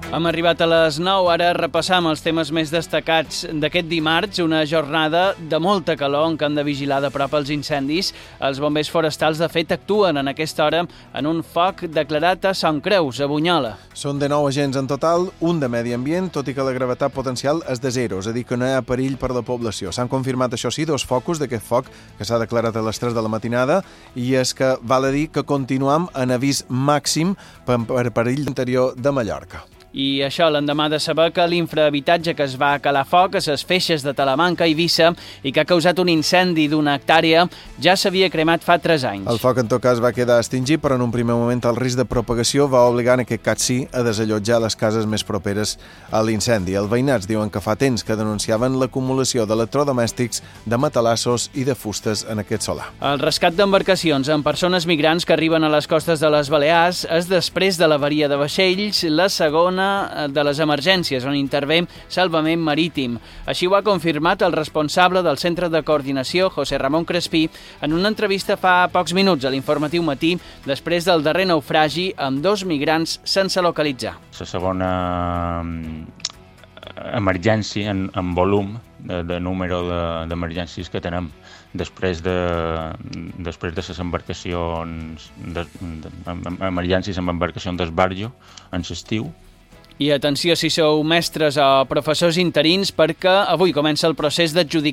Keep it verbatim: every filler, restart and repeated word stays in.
Hem arribat a les nou, ara repassam els temes més destacats d'aquest dimarts, una jornada de molta calor en què hem de vigilar de prop els incendis. Els bombers forestals, de fet, actuen en aquesta hora en un foc declarat a Sant Creus, a Bunyola. Són de nou agents en total, un de medi ambient, tot i que la gravetat potencial és de zero, és a dir, que no hi ha perill per la població. S'han confirmat, això sí, dos focus d'aquest foc que s'ha declarat a les tres de la matinada, i és que val a dir que continuem en avís màxim per perill interior de Mallorca. I això l'endemà de saber que l'infrahabitatge que es va calar foc a les feixes de Talamanca i Eivissa i que ha causat un incendi d'una hectàrea ja s'havia cremat fa tres anys. El foc, en tot cas, va quedar extingit, però en un primer moment el risc de propagació va obligar, en aquest cas sí, a desallotjar les cases més properes a l'incendi. Els veïnats diuen que fa temps que denunciaven l'acumulació d'electrodomèstics, de matalassos i de fustes en aquest solar. El rescat d'embarcacions amb persones migrants que arriben a les costes de les Balears és, després de l'avaria de vaixells, la segona de les emergències on intervé Salvament Marítim. Així ho ha confirmat el responsable del Centre de Coordinació, José Ramon Crespí, en una entrevista fa pocs minuts a l'Informatiu Matí, després del darrer naufragi amb dos migrants sense localitzar. La segona emergència en, en volum de, de número d'emergències que tenem després de, després de les embarcacions, de, de, emergències amb embarcacions d'esbarjo en l'estiu. I atenció si sou mestres o professors interins, perquè avui comença el procés d'adjudicació